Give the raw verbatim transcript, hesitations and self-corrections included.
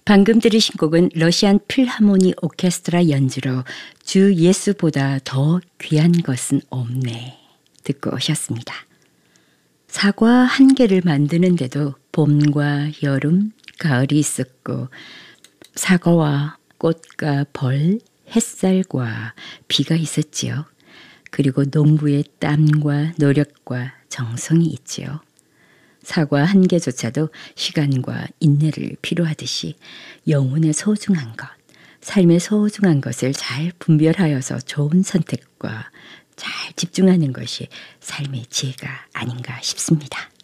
방금 들으신 곡은 러시안 필하모니 오케스트라 연주로 주 예수보다 더 귀한 것은 없네 듣고 오셨습니다. 사과 한 개를 만드는데도 봄과 여름, 가을이 있었고 사과와 꽃과 벌, 햇살과 비가 있었지요. 그리고 농부의 땀과 노력과 정성이 있지요. 사과 한 개조차도 시간과 인내를 필요하듯이 영혼의 소중한 것, 삶의 소중한 것을 잘 분별하여서 좋은 선택과 잘 집중하는 것이 삶의 지혜가 아닌가 싶습니다.